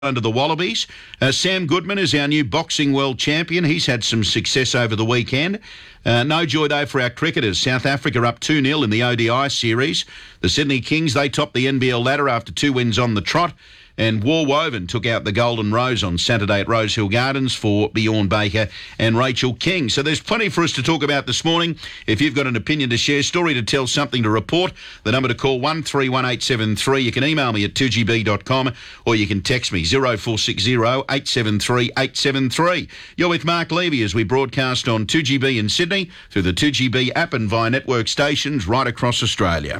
under the Wallabies. Sam Goodman is our new boxing world champion. He's had some success over the weekend. No joy, though, for our cricketers. South Africa up 2-0 in the ODI series. The Sydney Kings, they topped the NBL ladder after 2 wins on the trot. And War Woven took out the Golden Rose on Saturday at Rosehill Gardens for Bjorn Baker and Rachel King. So there's plenty for us to talk about this morning. If you've got an opinion to share, story to tell, something to report, the number to call 131873. You can email me at 2gb.com or you can text me 0460 873 873. You're with Mark Levy as we broadcast on 2GB in Sydney through the 2GB app and via network stations right across Australia.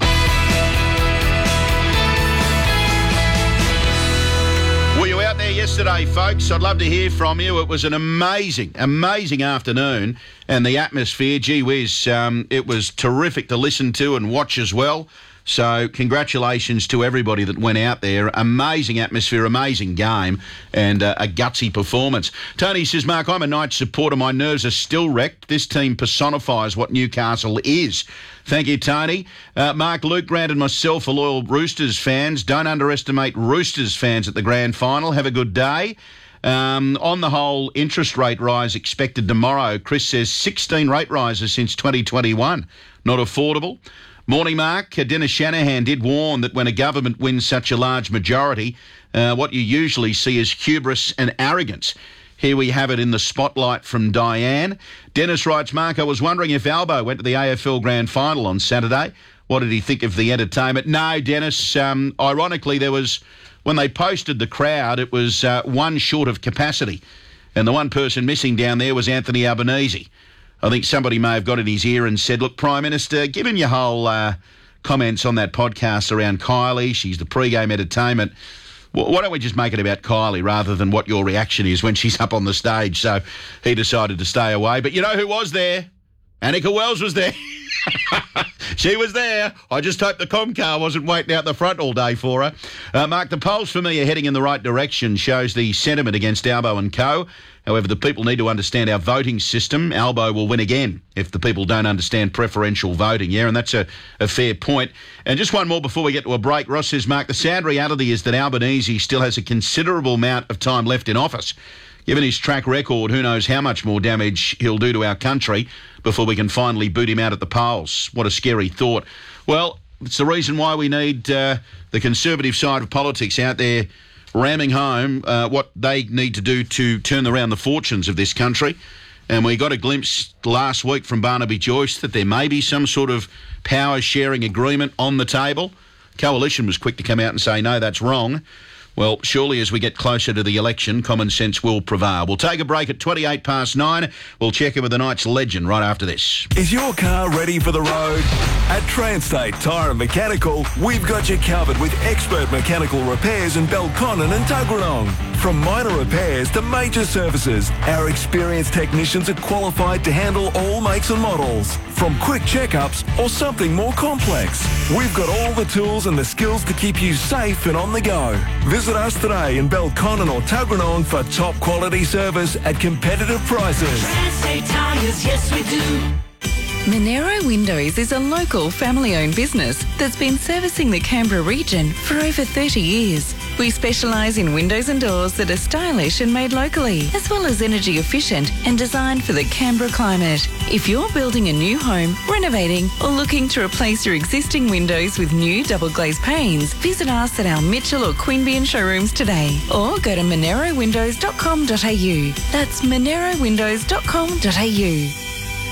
Were you out there yesterday, folks? I'd love to hear from you. It was an amazing afternoon, and the atmosphere, gee whiz, it was terrific to listen to and watch as well. So congratulations to everybody that went out there. Amazing atmosphere, amazing game, and a gutsy performance. Tony says, Mark, I'm a Knights supporter. My nerves are still wrecked. This team personifies what Newcastle is. Thank you, Tony. Mark, Luke, Grant and myself are loyal Roosters fans. Don't underestimate Roosters fans at the grand final. Have a good day. On the whole, interest rate rise expected tomorrow. Chris says 16 rate rises since 2021. Not affordable. Morning, Mark. Dennis Shanahan did warn that when a government wins such a large majority, what you usually see is hubris and arrogance. Here we have it in the spotlight from Diane. Dennis writes, Mark, I was wondering if Albo went to the AFL Grand Final on Saturday. What did he think of the entertainment? No, Dennis. Ironically, when they posted the crowd, it was one short of capacity. And the one person missing down there was Anthony Albanese. I think somebody may have got in his ear and said, look, Prime Minister, given your whole comments on that podcast around Kylie, she's the pre-game entertainment, why don't we just make it about Kylie rather than what your reaction is when she's up on the stage? So he decided to stay away. But you know who was there? Annika Wells was there. She was there. I just hope the Comcar wasn't waiting out the front all day for her. Mark, the polls for me are heading in the right direction, shows the sentiment against Albo and co. However, the people need to understand our voting system. Albo will win again if the people don't understand preferential voting, yeah, and that's a fair point. And just one more before we get to a break. Ross says, Mark, the sad reality is that Albanese still has a considerable amount of time left in office. Given his track record, who knows how much more damage he'll do to our country before we can finally boot him out at the polls. What a scary thought. Well, it's the reason why we need the Conservative side of politics out there ramming home what they need to do to turn around the fortunes of this country. And we got a glimpse last week from Barnaby Joyce that there may be some sort of power-sharing agreement on the table. Coalition was quick to come out and say, no, that's wrong. Well, surely as we get closer to the election, common sense will prevail. We'll take a break at 9:28. We'll check in with the Knights legend right after this. Is your car ready for the road? At Transtate Tyre and Mechanical, we've got you covered with expert mechanical repairs in Belconnen and Tuggeranong. From minor repairs to major services, our experienced technicians are qualified to handle all makes and models. From quick checkups or something more complex, we've got all the tools and the skills to keep you safe and on the go. Visit us today in Belconnen or Tuggeranong for top quality service at competitive prices. Transtate Tyres, yes we do. Monero Windows is a local family-owned business that's been servicing the Canberra region for over 30 years. We specialise in windows and doors that are stylish and made locally, as well as energy efficient and designed for the Canberra climate. If you're building a new home, renovating or looking to replace your existing windows with new double glazed panes, visit us at our Mitchell or Queanbeyan showrooms today or go to monerowindows.com.au. That's monerowindows.com.au.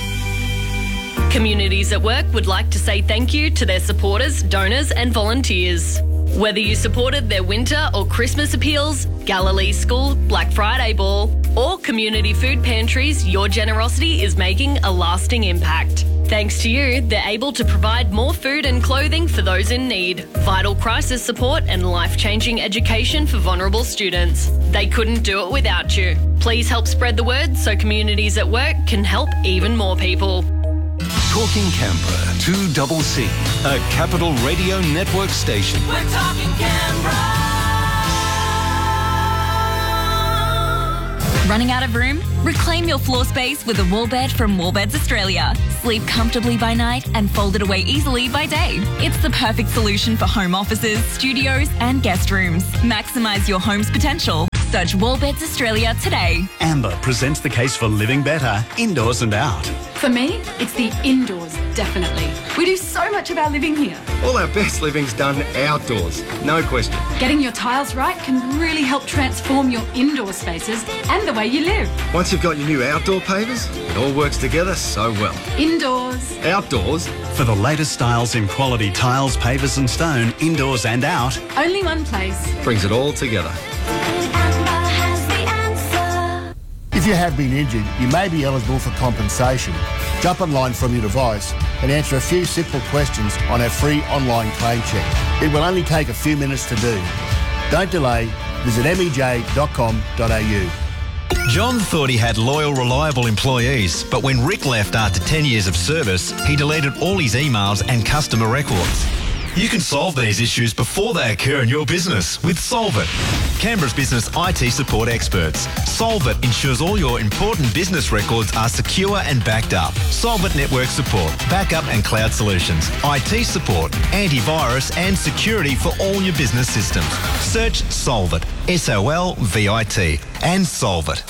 Communities at Work would like to say thank you to their supporters, donors and volunteers. Whether you supported their winter or Christmas appeals, Galilee School, Black Friday Ball or community food pantries, your generosity is making a lasting impact. Thanks to you, they're able to provide more food and clothing for those in need, vital crisis support and life-changing education for vulnerable students. They couldn't do it without you. Please help spread the word so Communities at Work can help even more people. Talking Canberra, 2CC, a Capital Radio Network station. We're talking Canberra. Running out of room? Reclaim your floor space with a wall bed from Wallbeds Australia. Sleep comfortably by night and fold it away easily by day. It's the perfect solution for home offices, studios and guest rooms. Maximise your home's potential. Search Wallbeds Australia today. Amber presents the case for living better, indoors and out. For me, it's the indoors, definitely. We do so much of our living here. All our best living's done outdoors, no question. Getting your tiles right can really help transform your indoor spaces and the way you live. Once you've got your new outdoor pavers, it all works together so well. Indoors. Outdoors. For the latest styles in quality tiles, pavers and stone, indoors and out. Only one place. Brings it all together. If you have been injured, you may be eligible for compensation. Jump online from your device and answer a few simple questions on our free online claim check. It will only take a few minutes to do. Don't delay. Visit mej.com.au. John thought he had loyal, reliable employees, but when Rick left after 10 years of service, he deleted all his emails and customer records. You can solve these issues before they occur in your business with Solvit, Canberra's business IT support experts. Solvit ensures all your important business records are secure and backed up. Solvit network support, backup and cloud solutions, IT support, antivirus and security for all your business systems. Search Solvit, SOLVIT, and Solvit.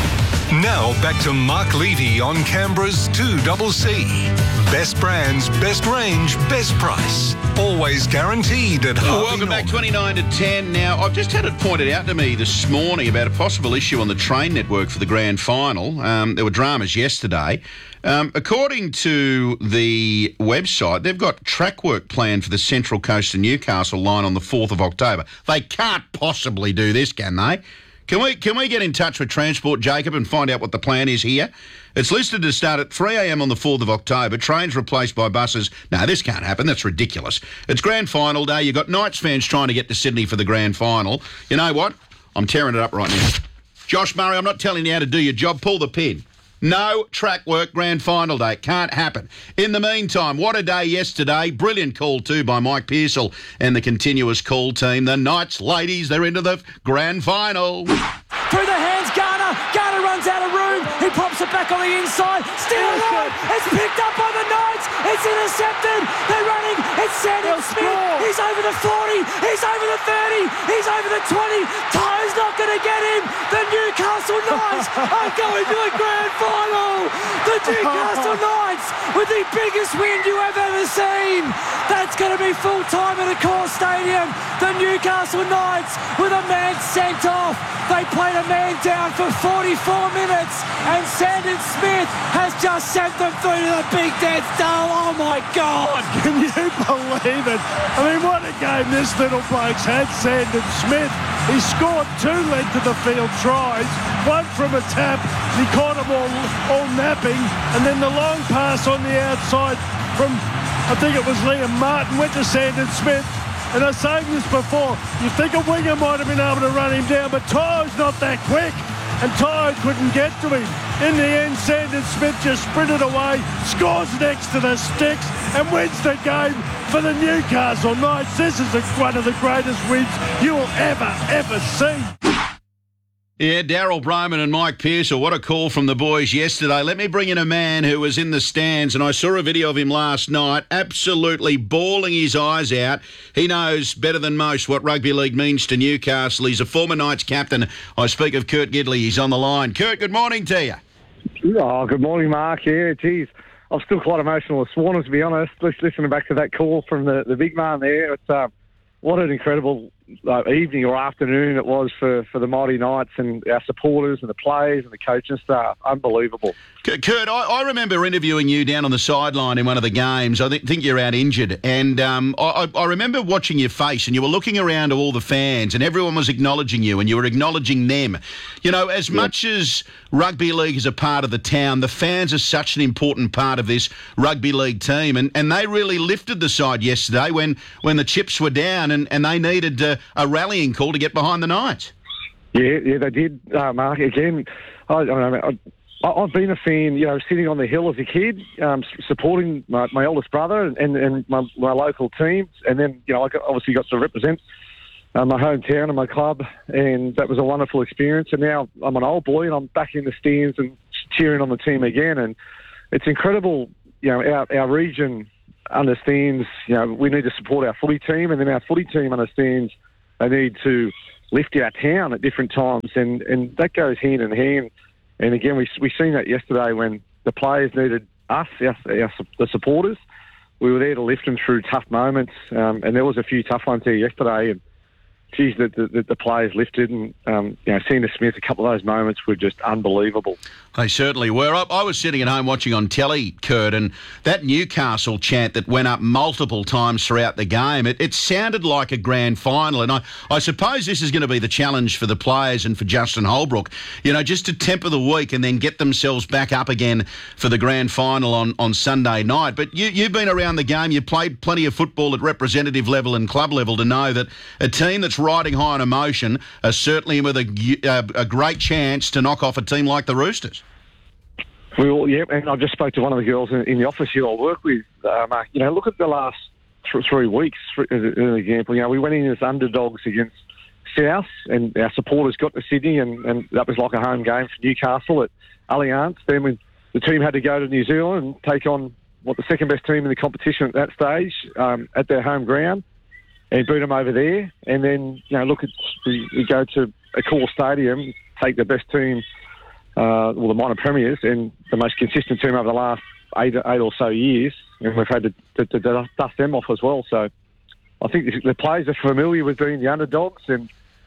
Now back to Mark Levy on Canberra's 2CC. Best brands, best range, best price. Always guaranteed at Harvey Welcome back, Norman. 29 to 10. Now, I've just had it pointed out to me this morning about a possible issue on the train network for the grand final. There were dramas yesterday. According to the website, they've got track work planned for the Central Coast and Newcastle line on the 4th of October. They can't possibly do this, can they? Can we get in touch with Transport, Jacob, and find out what the plan is here? It's listed to start at 3 a.m. on the 4th of October. Trains replaced by buses. No, this can't happen. That's ridiculous. It's grand final day. You've got Knights fans trying to get to Sydney for the grand final. You know what? I'm tearing it up right now. Josh Murray, I'm not telling you how to do your job. Pull the pin. No track work grand final day. Can't happen. In the meantime, what a day yesterday. Brilliant call too by Mike Pearsall and the continuous call team. The Knights ladies, they're into the grand final. Through the hands, Garner. Garner runs out of room. He pops it back on the inside. Still alive. It's picked up by the Knights. It's intercepted. They're running. It's Sandon Smith. He's over the 40. He's over the 30. He's over the 20. Ty's not going to get him. The Newcastle Knights are going to the grand final. The Newcastle Knights with the biggest win you have ever seen. That's going to be full time at Accor Stadium. The Newcastle Knights with a man sent off. They played a man down for 44 minutes and Sandon Smith has just sent them through to the Big Death Dale. Oh my God! Can you believe it? I mean, what a game this little bloke's had, Sandon Smith. He scored 2 length of the field tries, one from a tap. He caught them all napping, and then the long pass on the outside from, I think it was Liam Martin, went to Sandon Smith. And I was saying this before, you think a winger might have been able to run him down, but Ty's not that quick, and Ty couldn't get to him. In the end, Sandon Smith just sprinted away, scores next to the sticks, and wins the game for the Newcastle Knights. This is one of the greatest wins you will ever see. Yeah, Daryl Broman and Mike Pearsall, what a call from the boys yesterday. Let me bring in a man who was in the stands, and I saw a video of him last night, absolutely bawling his eyes out. He knows better than most what rugby league means to Newcastle. He's a former Knights captain. I speak of Kurt Gidley. He's on the line. Kurt, good morning to you. Oh, good morning, Mark. Yeah, geez. I'm still quite emotional this morning, to be honest, listening back to that call from the big man there. It's, what an incredible evening or afternoon it was for the Mighty Knights and our supporters and the players and the coaching staff. Unbelievable. Kurt, I remember interviewing you down on the sideline in one of the games. I think you're out injured. And I remember watching your face and you were looking around to all the fans and everyone was acknowledging you and you were acknowledging them. You know, as much as rugby league is a part of the town, the fans are such an important part of this rugby league team. And they really lifted the side yesterday when the chips were down and they needed a rallying call to get behind the Knights. Yeah, they did, Mark. Again, I've been a fan, you know, sitting on the hill as a kid, supporting my eldest brother and my local teams. And then, you know, I obviously got to represent my hometown and my club, and that was a wonderful experience. And now I'm an old boy and I'm back in the stands and cheering on the team again. And it's incredible, our region understands, we need to support our footy team, and then our footy team understands they need to lift our town at different times, and that goes hand in hand. And again, we seen that yesterday when the players needed us, the supporters. We were there to lift them through tough moments, and there was a few tough ones there yesterday. And geez, the players lifted, and seeing Smith, a couple of those moments were just unbelievable. They certainly were. I was sitting at home watching on telly, Kurt, and that Newcastle chant that went up multiple times throughout the game, it sounded like a grand final. And I suppose this is going to be the challenge for the players and for Justin Holbrook, just to temper the week and then get themselves back up again for the grand final on Sunday night. But you've been around the game. You've played plenty of football at representative level and club level to know that a team that's riding high on emotion are certainly with a great chance to knock off a team like the Roosters. And I just spoke to one of the girls in the office here I work with, Mark. Look at the last 3 weeks, as an example. We went in as underdogs against South, and our supporters got to Sydney, and that was like a home game for Newcastle at Allianz. Then when the team had to go to New Zealand and take on the second best team in the competition at that stage at their home ground, and beat them over there. And then, we go to a core stadium, take the best team, the minor premiers, and the most consistent team over the last eight or so years, and we've had to dust them off as well. So I think the players are familiar with being the underdogs, and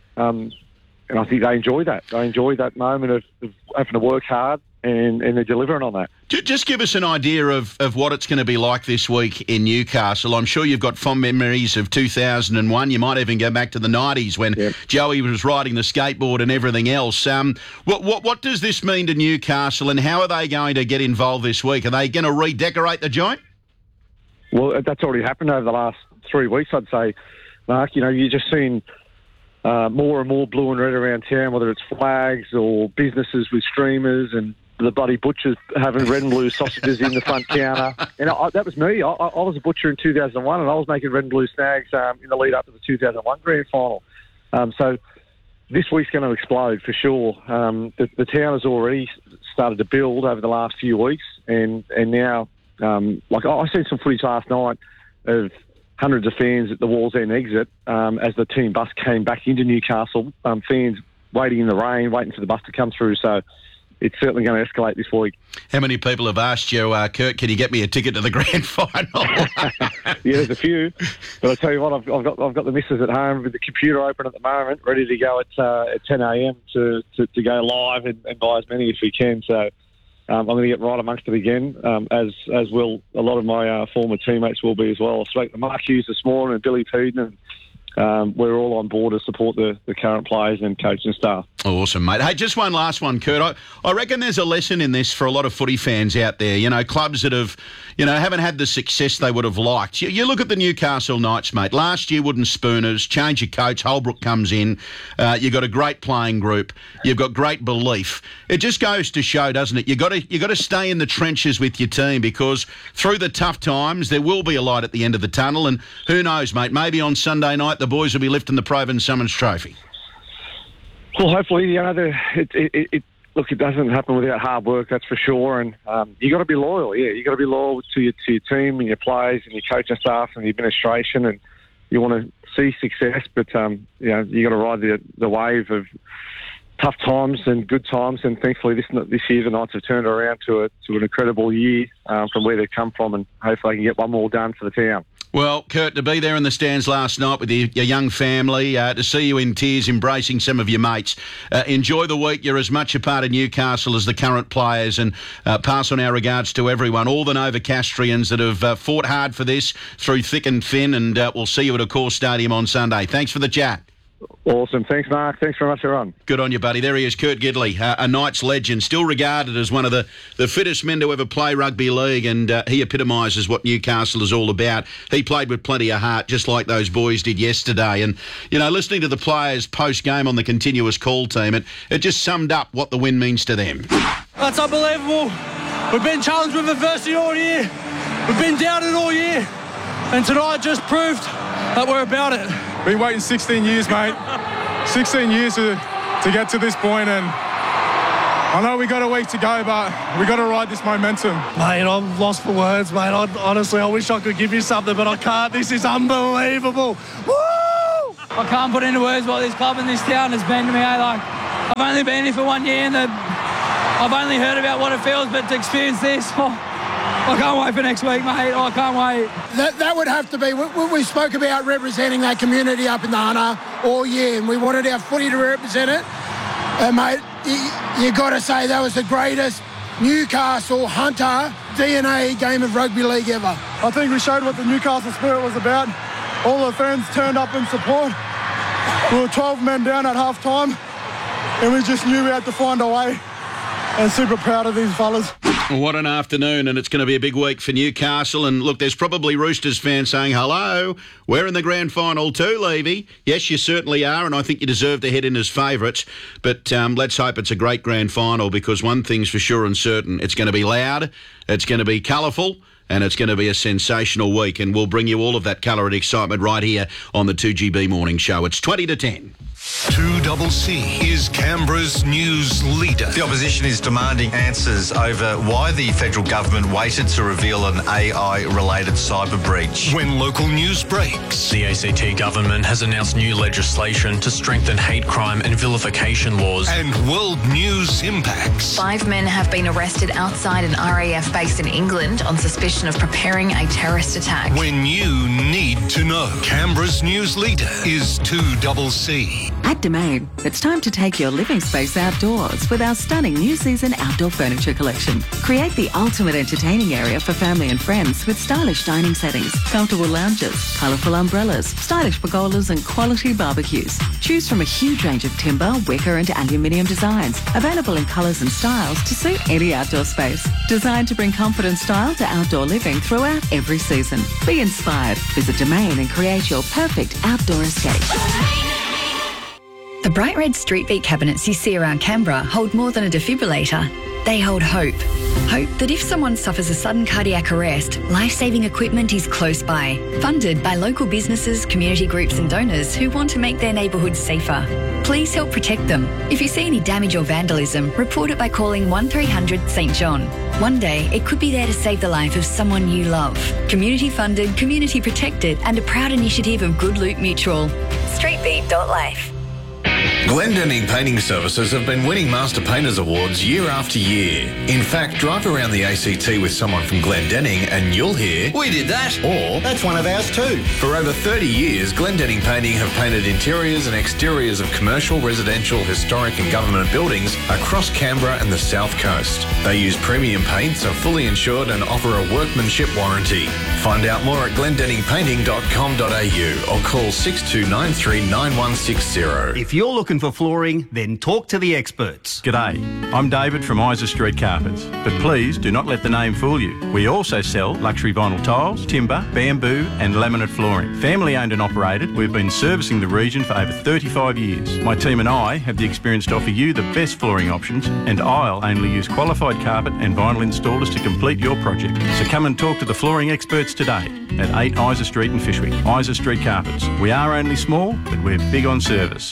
I think they enjoy that. They enjoy that moment of having to work hard, and they're delivering on that. Just give us an idea of what it's going to be like this week in Newcastle. I'm sure you've got fond memories of 2001. You might even go back to the 90s when Joey was riding the skateboard and everything else. What does this mean to Newcastle, and how are they going to get involved this week? Are they going to redecorate the joint? Well, that's already happened over the last 3 weeks, I'd say, Mark. You're just seeing more and more blue and red around town, whether it's flags or businesses with streamers, and the bloody butchers having red and blue sausages in the front counter. And that was me. I was a butcher in 2001, and I was making red and blue snags in the lead up to the 2001 grand final. So this week's going to explode for sure. The town has already started to build over the last few weeks, and now, I seen some footage last night of hundreds of fans at the Wall's End exit as the team bus came back into Newcastle. Fans waiting in the rain, waiting for the bus to come through. So it's certainly going to escalate this week. How many people have asked you, Kurt, can you get me a ticket to the grand final? Yeah, there's a few. But I tell you what, I've got the missus at home with the computer open at the moment, ready to go at 10 a.m. to go live and buy as many as we can. So I'm going to get right amongst it again, as will a lot of my former teammates will be as well. I spoke to Mark Hughes this morning and Billy Peden, and we're all on board to support the current players and coaching staff. Awesome, mate. Hey, just one last one, Kurt. I reckon there's a lesson in this for a lot of footy fans out there. Clubs that have, haven't had the success they would have liked. You look at the Newcastle Knights, mate. Last year, wooden spooners, change your coach, Holbrook comes in. You've got a great playing group. You've got great belief. It just goes to show, doesn't it? You've got to stay in the trenches with your team, because through the tough times, there will be a light at the end of the tunnel. And who knows, mate, maybe on Sunday night, the boys will be lifting the Provan Summons Trophy. Well, hopefully, it doesn't happen without hard work, that's for sure. And you got to be loyal. Yeah, you got to be loyal to your team and your players and your coaching staff and the administration. And you want to see success, but you got to ride the wave of tough times and good times. And thankfully, this year the Knights have turned around to an incredible year from where they've come from, and hopefully they can get one more done for the town. Well, Kurt, to be there in the stands last night with your young family, to see you in tears embracing some of your mates, enjoy the week. You're as much a part of Newcastle as the current players, and pass on our regards to everyone, all the Novocastrians that have fought hard for this through thick and thin, and we'll see you at Accor Stadium on Sunday. Thanks for the chat. Awesome. Thanks, Mark. Thanks very much for on. Good on you, buddy. There he is, Kurt Gidley, a Knights legend, still regarded as one of the fittest men to ever play rugby league, and he epitomises what Newcastle is all about. He played with plenty of heart, just like those boys did yesterday. And, listening to the players post-game on the continuous call team, it just summed up what the win means to them. That's unbelievable. We've been challenged with adversity all year. We've been doubted all year. And tonight just proved that we're about it. Been waiting 16 years, mate. 16 years to get to this point, and I know we got a week to go, but we got to ride this momentum. Mate, I'm lost for words, mate. Honestly, I wish I could give you something, but I can't. This is unbelievable. Woo! I can't put into words what this club and this town has been to me. Like, I've only been here for 1 year, and I've only heard about what it feels, but to experience this, I can't wait for next week, mate. I can't wait. That would have to be. We spoke about representing that community up in the Hunter all year, and we wanted our footy to represent it. And, mate, you got to say that was the greatest Newcastle Hunter DNA game of rugby league ever. I think we showed what the Newcastle spirit was about. All the fans turned up in support. We were 12 men down at half time, and we just knew we had to find a way. And super proud of these fellas. What an afternoon, and it's going to be a big week for Newcastle. And look, there's probably Roosters fans saying, hello, we're in the grand final too, Levy. Yes, you certainly are, and I think you deserve to head in as favourites. But let's hope it's a great grand final, because one thing's for sure and certain, it's going to be loud, it's going to be colourful, and it's going to be a sensational week. And we'll bring you all of that colour and excitement right here on the 2GB Morning Show. It's 20 to 10. 2CC is Canberra's news leader. The opposition is demanding answers over why the federal government waited to reveal an AI-related cyber breach. When local news breaks. The ACT government has announced new legislation to strengthen hate crime and vilification laws. And world news impacts. 5 men have been arrested outside an RAF base in England on suspicion of preparing a terrorist attack. When you need to know. Canberra's news leader is 2CC. At Domain, it's time to take your living space outdoors with our stunning new season outdoor furniture collection. Create the ultimate entertaining area for family and friends with stylish dining settings, comfortable lounges, colourful umbrellas, stylish pergolas and quality barbecues. Choose from a huge range of timber, wicker and aluminium designs, available in colours and styles to suit any outdoor space. Designed to bring comfort and style to outdoor living throughout every season. Be inspired. Visit Domain and create your perfect outdoor escape. The bright red street beat cabinets you see around Canberra hold more than a defibrillator. They hold hope. Hope that if someone suffers a sudden cardiac arrest, life-saving equipment is close by. Funded by local businesses, community groups and donors who want to make their neighbourhoods safer. Please help protect them. If you see any damage or vandalism, report it by calling 1300 St John. One day, it could be there to save the life of someone you love. Community funded, community protected and a proud initiative of Good Loot Mutual. Streetbeat.life. Glendinning Painting Services have been winning Master Painters Awards year after year. In fact, drive around the ACT with someone from Glendinning and you'll hear, "We did that," or "That's one of ours too." For over 30 years, Glendinning Painting have painted interiors and exteriors of commercial, residential, historic and government buildings across Canberra and the South Coast. They use premium paints, are fully insured and offer a workmanship warranty. Find out more at glendenningpainting.com.au or call 62939160. If you're looking for flooring, then talk to the experts. G'day, I'm David from Isa Street Carpets, but please do not let the name fool you. We also sell luxury vinyl tiles, timber, bamboo and laminate flooring. Family owned and operated, we've been servicing the region for over 35 years. My team and I have the experience to offer you the best flooring options, and I'll only use qualified carpet and vinyl installers to complete your project. So come and talk to the flooring experts today at 8 Isa Street in Fishwick. Isa Street Carpets. We are only small, but we're big on service.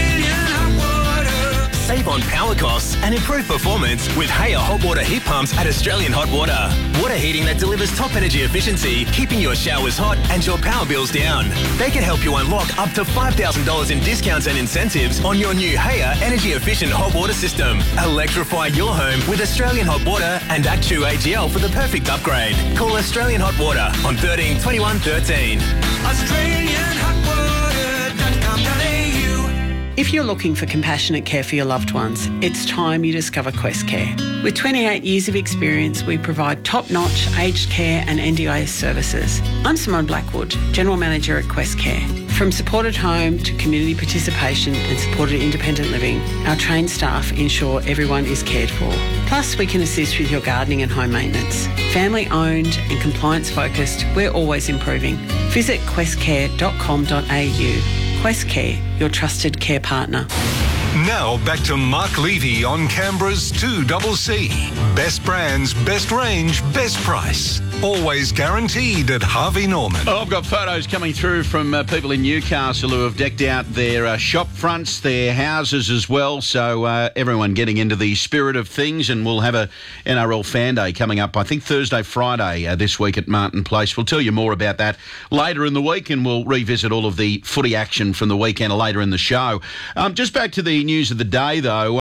Save on power costs and improve performance with Haya hot water heat pumps at Australian Hot Water. Water heating that delivers top energy efficiency, keeping your showers hot and your power bills down. They can help you unlock up to $5,000 in discounts and incentives on your new Haya energy efficient hot water system. Electrify your home with Australian Hot Water and Actu AGL for the perfect upgrade. Call Australian Hot Water on 13 21 13. If you're looking for compassionate care for your loved ones, it's time you discover Quest Care. With 28 years of experience, we provide top-notch aged care and NDIS services. I'm Simone Blackwood, General Manager at Quest Care. From supported home to community participation and supported independent living, our trained staff ensure everyone is cared for. Plus, we can assist with your gardening and home maintenance. Family owned and compliance focused, we're always improving. Visit questcare.com.au. Quest Care, your trusted care partner. Now back to Mark Levy on Canberra's 2CC. Best brands, best range, best price. Always guaranteed at Harvey Norman. Oh, I've got photos coming through from people in Newcastle who have decked out their shop fronts, their houses as well. So everyone getting into the spirit of things, and we'll have a NRL Fan Day coming up, I think Thursday, Friday this week at Martin Place. We'll tell you more about that later in the week, and we'll revisit all of the footy action from the weekend later in the show. Just back to the news of the day, though.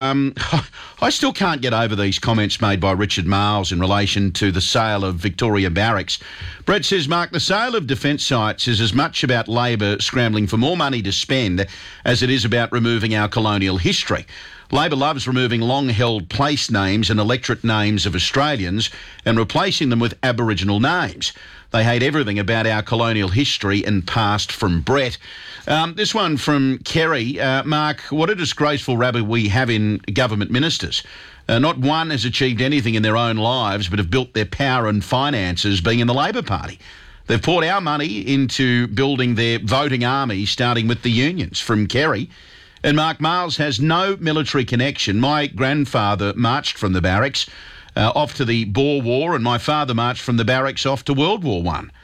I still can't get over these comments made by Richard Marles in relation to the sale of Victoria Barracks. Brett says, Mark, the sale of defence sites is as much about Labor scrambling for more money to spend as it is about removing our colonial history. Labor loves removing long-held place names and electorate names of Australians and replacing them with Aboriginal names. They hate everything about our colonial history and past from Brett. This one from Kerry. Mark, what a disgraceful rabble we have in government ministers. Not one has achieved anything in their own lives but have built their power and finances being in the Labor Party. They've poured our money into building their voting army, starting with the unions, from Kerry. And Mark Marles has no military connection. My grandfather marched from the barracks off to the Boer War, and my father marched from the barracks off to World War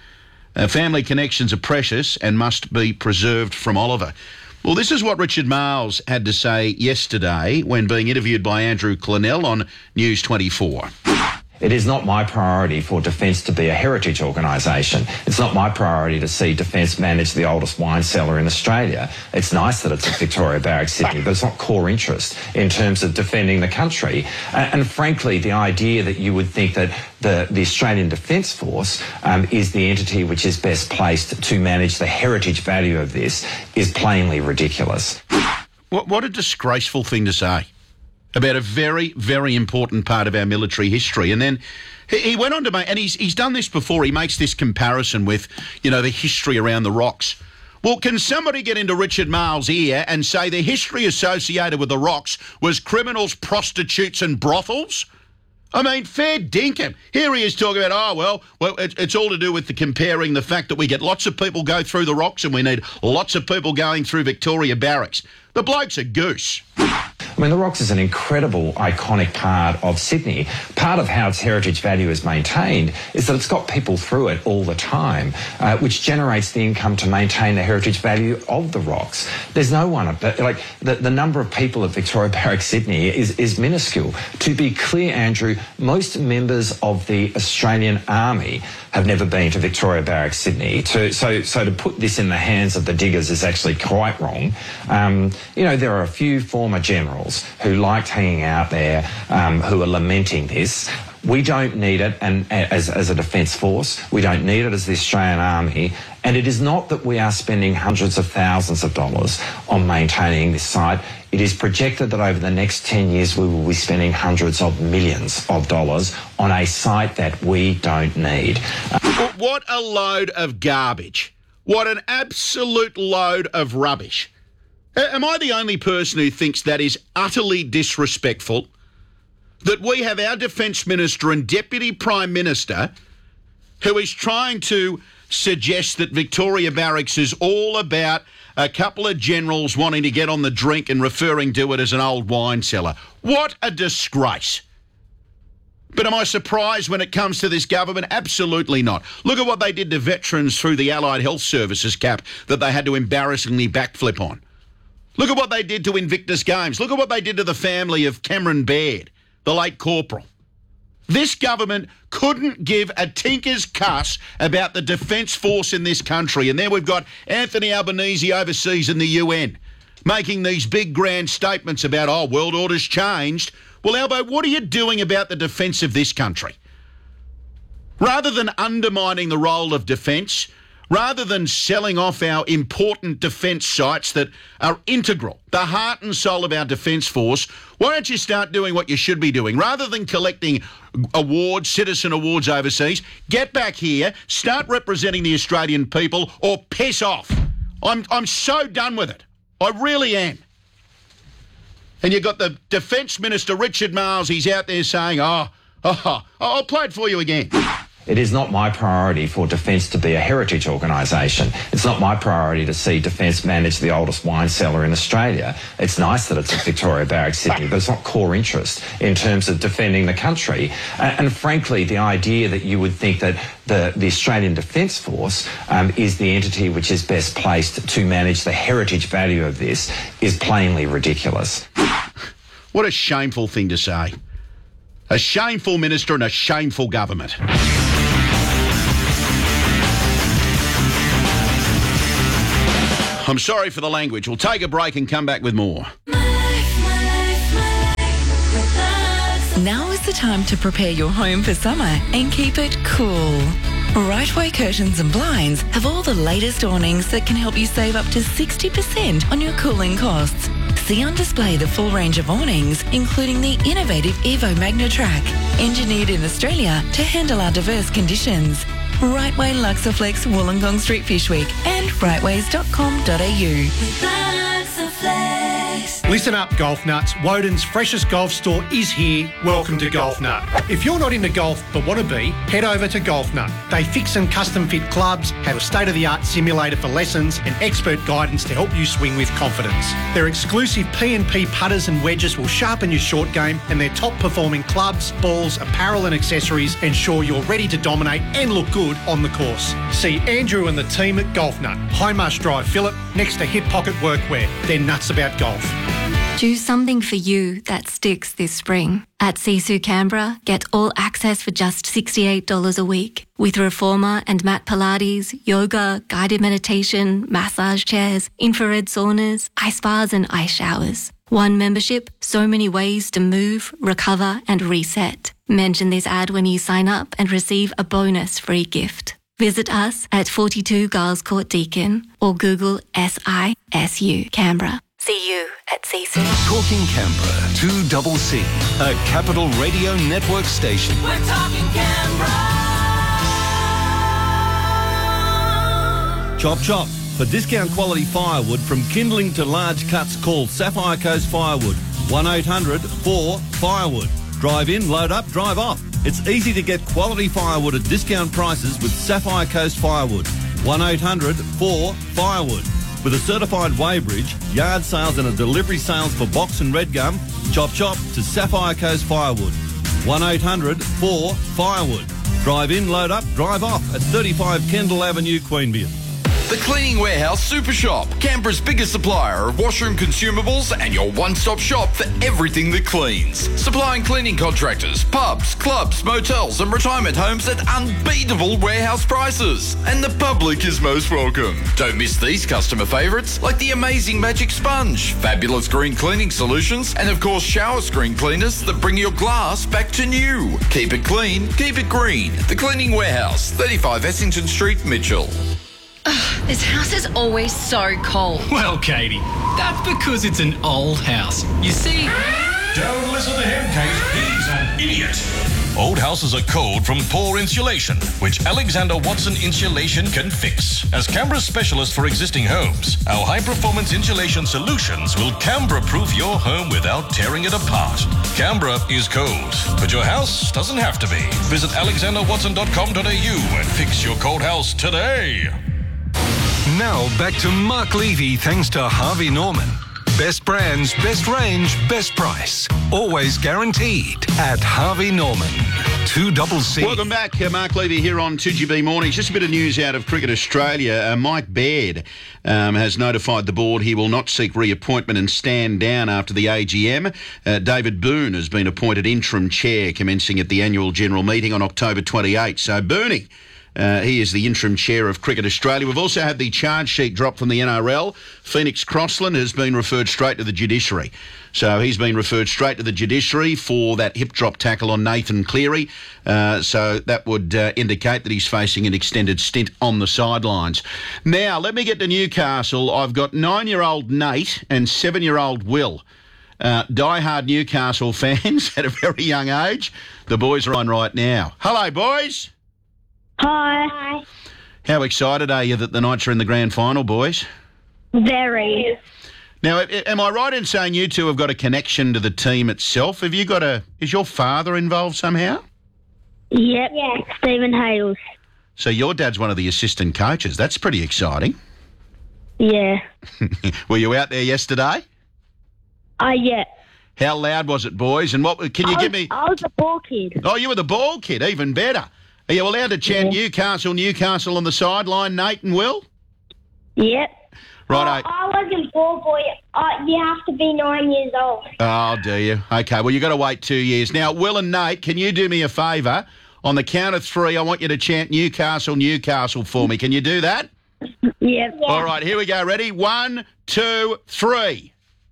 I. Family connections are precious and must be preserved from Oliver. Well, this is what Richard Marles had to say yesterday when being interviewed by Andrew Clennell on News 24. It is not my priority for Defence to be a heritage organisation. It's not my priority to see Defence manage the oldest wine cellar in Australia. It's nice that it's at Victoria Barracks, Sydney, but it's not core interest in terms of defending the country. And frankly, the idea that you would think that the Australian Defence Force is the entity which is best placed to manage the heritage value of this is plainly ridiculous. What a disgraceful thing to say about a very, very important part of our military history. And then he went on to make, and he's done this before, he makes this comparison with, the history around the rocks. Well, can somebody get into Richard Marles' ear and say the history associated with the rocks was criminals, prostitutes and brothels? I mean, fair dinkum. Here he is talking about, it's all to do with the comparing the fact that we get lots of people go through the rocks and we need lots of people going through Victoria Barracks. The bloke's a goose. I mean, the Rocks is an incredible, iconic part of Sydney. Part of how its heritage value is maintained is that it's got people through it all the time, which generates the income to maintain the heritage value of the Rocks. There's no one, the number of people at Victoria Barracks, Sydney is minuscule. To be clear, Andrew, most members of the Australian Army have never been to Victoria Barracks, Sydney. So to put this in the hands of the diggers is actually quite wrong. There are a few former generals who liked hanging out there, who are lamenting this. We don't need it, and as a defence force, we don't need it as the Australian Army. And it is not that we are spending hundreds of thousands of dollars on maintaining this site. It is projected that over the next 10 years we will be spending hundreds of millions of dollars on a site that we don't need. What a load of garbage. What an absolute load of rubbish. Am I the only person who thinks that is utterly disrespectful? That we have our Defence Minister and Deputy Prime Minister who is trying to suggest that Victoria Barracks is all about a couple of generals wanting to get on the drink and referring to it as an old wine cellar. What a disgrace. But am I surprised when it comes to this government? Absolutely not. Look at what they did to veterans through the Allied Health Services cap that they had to embarrassingly backflip on. Look at what they did to Invictus Games. Look at what they did to the family of Cameron Baird, the late corporal. This government couldn't give a tinker's cuss about the Defence Force in this country. And then we've got Anthony Albanese overseas in the UN making these big grand statements about, world order's changed. Well, Albo, what are you doing about the defence of this country? Rather than undermining the role of defence, rather than selling off our important defence sites that are integral, the heart and soul of our Defence Force, why don't you start doing what you should be doing? Rather than collecting awards, citizen awards overseas, get back here, start representing the Australian people, or piss off. I'm so done with it. I really am. And you've got the Defence Minister, Richard Marles, he's out there saying, I'll play it for you again. It is not my priority for Defence to be a heritage organisation. It's not my priority to see Defence manage the oldest wine cellar in Australia. It's nice that it's at Victoria Barracks, Sydney, but it's not core interest in terms of defending the country. And frankly, the idea that you would think that the Australian Defence Force is the entity which is best placed to manage the heritage value of this is plainly ridiculous. What a shameful thing to say. A shameful minister and a shameful government. I'm sorry for the language. We'll take a break and come back with more. Now is the time to prepare your home for summer and keep it cool. Rightway Curtains and Blinds have all the latest awnings that can help you save up to 60% on your cooling costs. See on display the full range of awnings, including the innovative Evo MagnaTrack, engineered in Australia to handle our diverse conditions. Rightway Luxaflex Wollongong Street Fish Week and rightways.com.au. Listen up, golf nuts. Woden's freshest golf store is here. Welcome to Golf Nut. If you're not into golf but want to be, head over to Golf Nut. They fix and custom fit clubs, have a state-of-the-art simulator for lessons and expert guidance to help you swing with confidence. Their exclusive P&P putters and wedges will sharpen your short game, and their top-performing clubs, balls, apparel and accessories ensure you're ready to dominate and look good on the course. See Andrew and the team at Golf Nut, High Marsh Drive, Phillip, next to Hip Pocket Workwear. They're nuts about golf. Do something for you that sticks this spring. At Sisu Canberra, get all access for just $68 a week. With Reformer and mat Pilates, yoga, guided meditation, massage chairs, infrared saunas, ice baths and ice showers. One membership, so many ways to move, recover and reset. Mention this ad when you sign up and receive a bonus free gift. Visit us at 42 Giles Court Deakin or Google SISU Canberra. See you at Sisu. Talking Canberra, 2CC, a Capital Radio Network station. We're talking Canberra. Chop chop. For discount quality firewood from kindling to large cuts, call Sapphire Coast Firewood. 1-800-4-FIREWOOD. Drive in, load up, drive off. It's easy to get quality firewood at discount prices with Sapphire Coast Firewood. 1-800-4-FIREWOOD. With a certified weighbridge, yard sales and a delivery sales for box and red gum, chop chop to Sapphire Coast Firewood. 1-800-4-FIREWOOD. Drive in, load up, drive off at 35 Kendall Avenue, Queanbeyan. The Cleaning Warehouse Super Shop, Canberra's biggest supplier of washroom consumables and your one-stop shop for everything that cleans. Supplying cleaning contractors, pubs, clubs, motels and retirement homes at unbeatable warehouse prices. And the public is most welcome. Don't miss these customer favourites like the amazing Magic Sponge, fabulous green cleaning solutions and of course shower screen cleaners that bring your glass back to new. Keep it clean, keep it green. The Cleaning Warehouse, 35 Essington Street, Mitchell. This house is always so cold. Well, Katie, that's because it's an old house. You see... Don't listen to him, Kate. He's an idiot. Old houses are cold from poor insulation, which Alexander Watson Insulation can fix. As Canberra's specialist for existing homes, our high-performance insulation solutions will Canberra-proof your home without tearing it apart. Canberra is cold, but your house doesn't have to be. Visit alexanderwatson.com.au and fix your cold house today. Now back to Mark Levy thanks to Harvey Norman. Best brands, best range, best price. Always guaranteed at Harvey Norman. 2CC. Welcome back. Mark Levy here on 2GB Mornings. Just a bit of news out of Cricket Australia. Mike Baird has notified the board he will not seek reappointment and stand down after the AGM. David Boone has been appointed interim chair commencing at the annual general meeting on October 28. So Booney, he is the interim chair of Cricket Australia. We've also had the charge sheet drop from the NRL. Phoenix Crossland has been referred straight to the judiciary. So he's been referred straight to the judiciary for that hip drop tackle on Nathan Cleary. So that would indicate that he's facing an extended stint on the sidelines. Now, let me get to Newcastle. I've got 9-year-old Nate and 7-year-old Will. Die-hard Newcastle fans at a very young age. The boys are on right now. Hello, boys. Hi. How excited are you that the Knights are in the grand final, boys? Very. Now, am I right in saying you two have got a connection to the team itself? Is your father involved somehow? Yep. Stephen Hales. So your dad's one of the assistant coaches. That's pretty exciting. Yeah. Were you out there yesterday? Yeah. How loud was it, boys? And what can you give me? I was the ball kid. Oh, you were the ball kid. Even better. Are you allowed to chant Newcastle on the sideline, Nate and Will? Yep. Right. I wasn't ball boy. You have to be 9 years old. Oh, do you? Okay, well, you've got to wait 2 years. Now, Will and Nate, can you do me a favour? On the count of 3, I want you to chant Newcastle for me. Can you do that? Yep. All right, here we go. Ready? 1, 2, 3.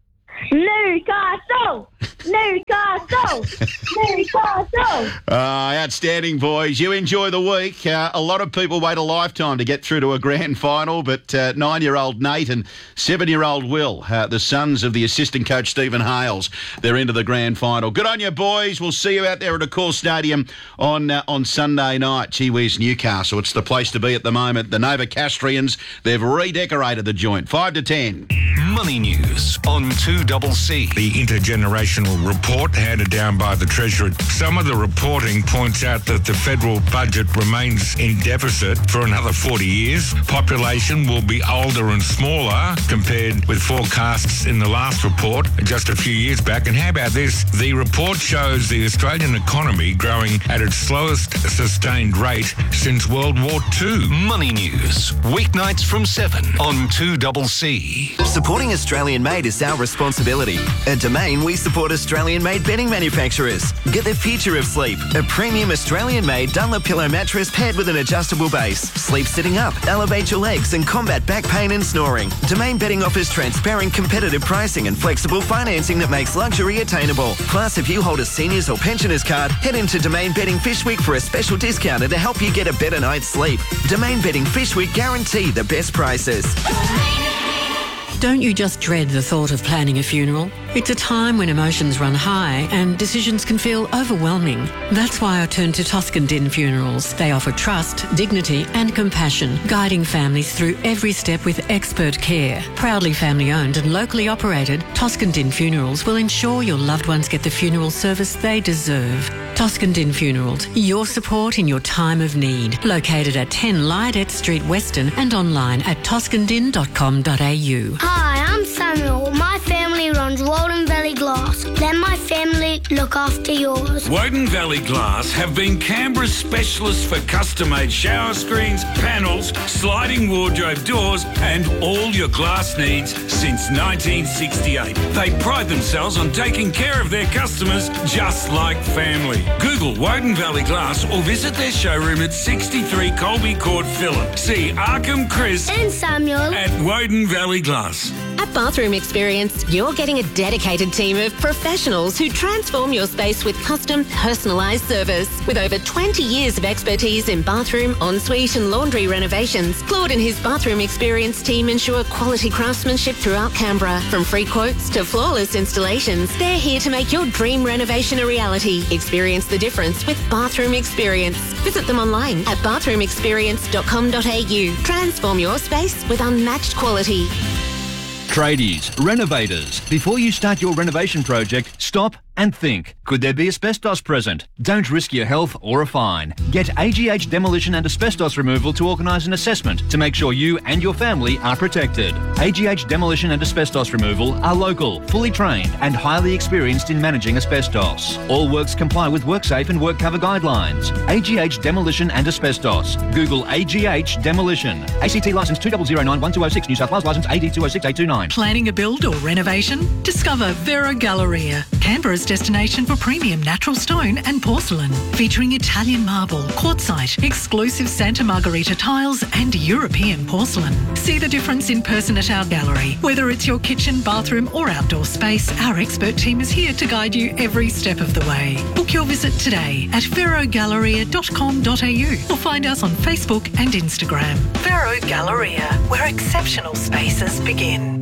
Newcastle! Newcastle! Newcastle! Outstanding, boys. You enjoy the week. A lot of people wait a lifetime to get through to a grand final, but 9-year-old Nate and 7-year-old Will, the sons of the assistant coach Stephen Hales, they're into the grand final. Good on you, boys. We'll see you out there at Accor Stadium on Sunday night. Gee whiz, Newcastle. It's the place to be at the moment. The Novocastrians, they've redecorated the joint. 5 to 10. Money news on 2CC. The intergenerational report handed down by the Treasurer. Some of the reporting points out that the federal budget remains in deficit for another 40 years. Population will be older and smaller compared with forecasts in the last report just a few years back. And how about this? The report shows the Australian economy growing at its slowest sustained rate since World War II. Money news, weeknights from 7 on 2CC. Supporting Australian-made is our responsibility. At Domain, we support Australian-made bedding manufacturers. Get the future of sleep. A premium Australian-made Dunlop pillow mattress paired with an adjustable base. Sleep sitting up, elevate your legs and combat back pain and snoring. Domain Bedding offers transparent, competitive pricing and flexible financing that makes luxury attainable. Plus, if you hold a seniors or pensioners card, head into Domain Bedding Fish Week for a special discount to help you get a better night's sleep. Domain Bedding Fish Week guarantee the best prices. Don't you just dread the thought of planning a funeral? It's a time when emotions run high and decisions can feel overwhelming. That's why I turned to Toscan Din Funerals. They offer trust, dignity and compassion, guiding families through every step with expert care. Proudly family-owned and locally operated, Toscan Din Funerals will ensure your loved ones get the funeral service they deserve. Toscan Din Funerals, your support in your time of need. Located at 10 Lydet Street, Weston and online at toscandin.com.au. Hi, I'm Samuel. My family runs Walden Valley Glass. Let my family look after yours. Woden Valley Glass have been Canberra's specialists for custom-made shower screens, panels, sliding wardrobe doors and all your glass needs since 1968. They pride themselves on taking care of their customers just like family. Google Woden Valley Glass or visit their showroom at 63 Colby Court, Phillip. See Arkham, Chris and Samuel at Woden Valley Glass. At Bathroom Experience, you're getting a dedicated team of professionals who transform your space with custom, personalised service. With over 20 years of expertise in bathroom, ensuite and laundry renovations, Claude and his Bathroom Experience team ensure quality craftsmanship throughout Canberra. From free quotes to flawless installations, they're here to make your dream renovation a reality. Experience the difference with Bathroom Experience. Visit them online at bathroomexperience.com.au. Transform your space with unmatched quality. Tradies, renovators, before you start your renovation project, stop and think. Could there be asbestos present? Don't risk your health or a fine. Get AGH Demolition and Asbestos Removal to organise an assessment to make sure you and your family are protected. AGH Demolition and Asbestos Removal are local, fully trained and highly experienced in managing asbestos. All works comply with WorkSafe and WorkCover guidelines. AGH Demolition and Asbestos. Google AGH Demolition. ACT licence 2009-1206, New South Wales licence AD 206829. Planning a build or renovation? Discover Vera Galleria, Canberra's destination for premium natural stone and porcelain, featuring Italian marble, quartzite, exclusive Santa Margherita tiles and European porcelain. See the difference in person at our gallery. Whether it's your kitchen, bathroom or outdoor space, our expert team is here to guide you every step of the way. Book your visit today at verogalleria.com.au or find us on Facebook and Instagram. Vero Galleria, where exceptional spaces begin.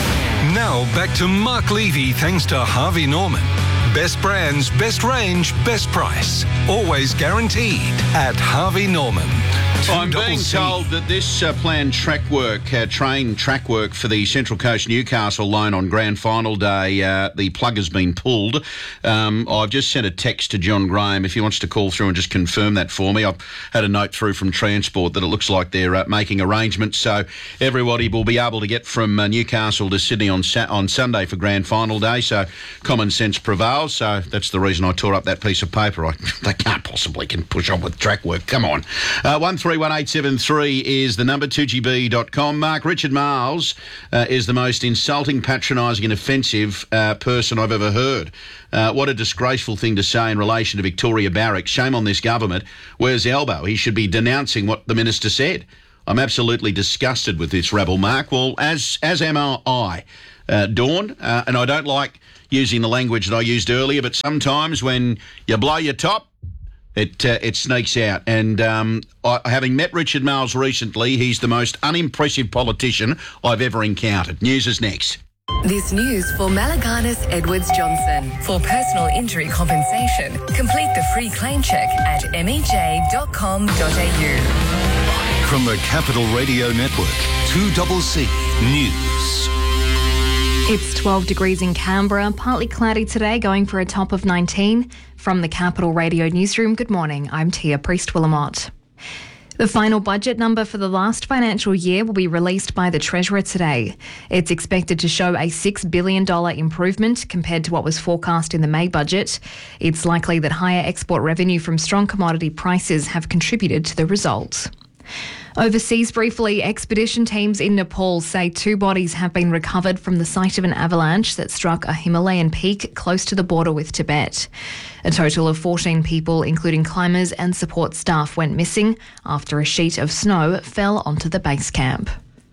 Now back to Mark Levy thanks to Harvey Norman. Best brands, best range, best price. Always guaranteed at Harvey Norman. I'm being told that this planned train track work for the Central Coast Newcastle loan on Grand Final Day, the plug has been pulled. I've just sent a text to John Graham if he wants to call through and just confirm that for me. I've had a note through from Transport that it looks like they're making arrangements, so everybody will be able to get from Newcastle to Sydney on Sunday for Grand Final Day, so common sense prevails. So that's the reason I tore up that piece of paper. They can't possibly can push on with track work. Come on. 131873 is the number, 2GB.com. Mark, Richard Marles is the most insulting, patronising and offensive person I've ever heard. What a disgraceful thing to say in relation to Victoria Barracks. Shame on this government. Where's Albo? He should be denouncing what the minister said. I'm absolutely disgusted with this rebel, Mark. Well, as am I, Dawn, and I don't like using the language that I used earlier, but sometimes when you blow your top, it sneaks out. And having met Richard Marles recently, he's the most unimpressive politician I've ever encountered. News is next. This news for Malaganas Edwards Johnson. For personal injury compensation, complete the free claim check at mej.com.au. From the Capital Radio Network, 2CC News. It's 12 degrees in Canberra, partly cloudy today, going for a top of 19. From the Capital Radio Newsroom, good morning, I'm Tia Priest-Willamott. The final budget number for the last financial year will be released by the Treasurer today. It's expected to show a $6 billion improvement compared to what was forecast in the May budget. It's likely that higher export revenue from strong commodity prices have contributed to the result. Overseas briefly, expedition teams in Nepal say 2 bodies have been recovered from the site of an avalanche that struck a Himalayan peak close to the border with Tibet. A total of 14 people, including climbers and support staff, went missing after a sheet of snow fell onto the base camp.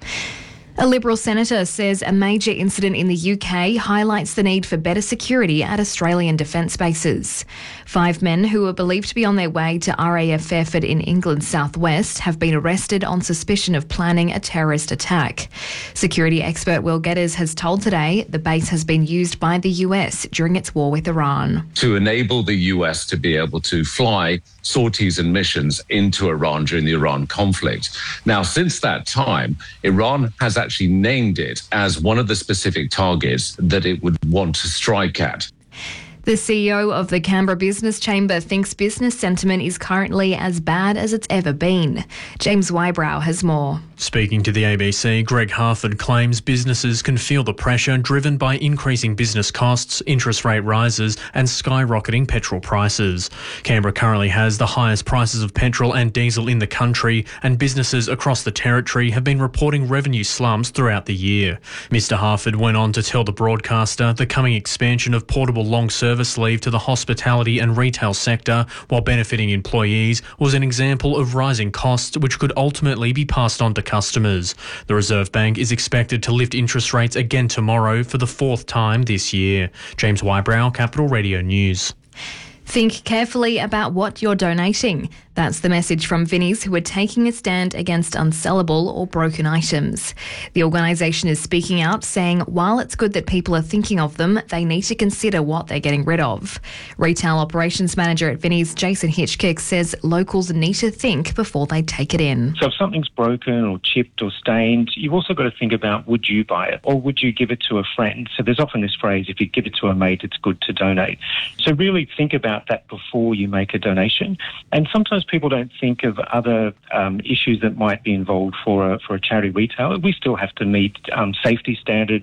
A Liberal senator says a major incident in the UK highlights the need for better security at Australian defence bases. 5 men who were believed to be on their way to RAF Fairford in England's southwest have been arrested on suspicion of planning a terrorist attack. Security expert Will Geddes has told Today the base has been used by the US during its war with Iran. To enable the US to be able to fly sorties and missions into Iran during the Iran conflict. Now, since that time, Iran has actually named it as one of the specific targets that it would want to strike at. The CEO of the Canberra Business Chamber thinks business sentiment is currently as bad as it's ever been. James Wybrow has more. Speaking to the ABC, Greg Harford claims businesses can feel the pressure driven by increasing business costs, interest rate rises and skyrocketing petrol prices. Canberra currently has the highest prices of petrol and diesel in the country, and businesses across the territory have been reporting revenue slumps throughout the year. Mr Harford went on to tell the broadcaster the coming expansion of portable long service leave to the hospitality and retail sector, while benefiting employees, was an example of rising costs which could ultimately be passed on to customers. The Reserve Bank is expected to lift interest rates again tomorrow for the 4th time this year. James Wybrow, Capital Radio News. Think carefully about what you're donating. That's the message from Vinnie's, who are taking a stand against unsellable or broken items. The organisation is speaking out, saying while it's good that people are thinking of them, they need to consider what they're getting rid of. Retail Operations Manager at Vinnie's, Jason Hitchcock, says locals need to think before they take it in. So if something's broken or chipped or stained, you've also got to think about, would you buy it or would you give it to a friend? So there's often this phrase, if you give it to a mate, it's good to donate. So really think about that before you make a donation. And sometimes people don't think of other issues that might be involved for a charity retailer. We still have to meet safety standards.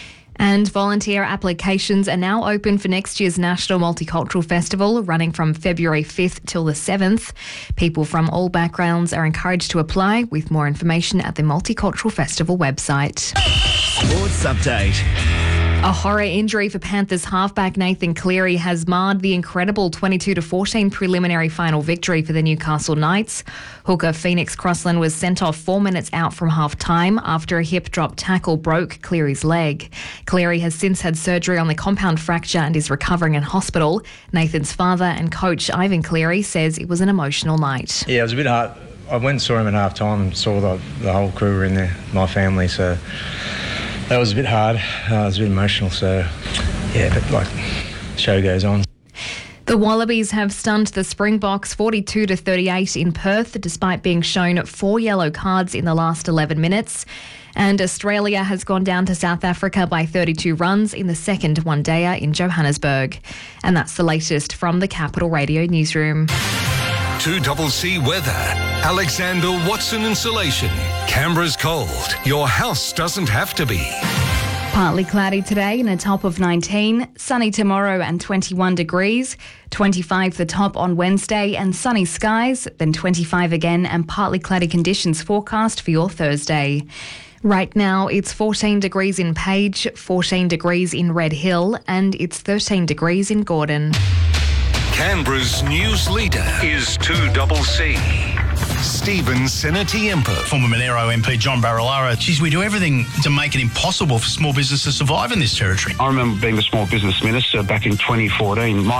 And volunteer applications are now open for next year's National Multicultural Festival, running from February 5th till the 7th. People from all backgrounds are encouraged to apply, with more information at the Multicultural Festival website. Sports Update. A horror injury for Panthers halfback Nathan Cleary has marred the incredible 22-14 preliminary final victory for the Newcastle Knights. Hooker Phoenix Crossland was sent off 4 minutes out from half-time after a hip drop tackle broke Cleary's leg. Cleary has since had surgery on the compound fracture and is recovering in hospital. Nathan's father and coach Ivan Cleary says it was an emotional night. Yeah, it was a bit hard. I went and saw him at half-time and saw the whole crew were in there, my family, so that was a bit hard. It was a bit emotional, so yeah, but like, the show goes on. The Wallabies have stunned the Springboks 42-38 in Perth, despite being shown 4 yellow cards in the last 11 minutes. And Australia has gone down to South Africa by 32 runs in the second one-dayer in Johannesburg. And that's the latest from the Capital Radio newsroom. 2CC weather. Alexander Watson Insulation. Canberra's cold. Your house doesn't have to be. Partly cloudy today and a top of 19. Sunny tomorrow and 21 degrees. 25 the top on Wednesday and sunny skies. Then 25 again and partly cloudy conditions forecast for your Thursday. Right now it's 14 degrees in Page, 14 degrees in Red Hill and it's 13 degrees in Gordon. Canberra's news leader is 2CC. Stephen Senatiempo. Former Monero MP John Barilaro. Geez, we do everything to make it impossible for small business to survive in this territory. I remember being the small business minister back in 2014.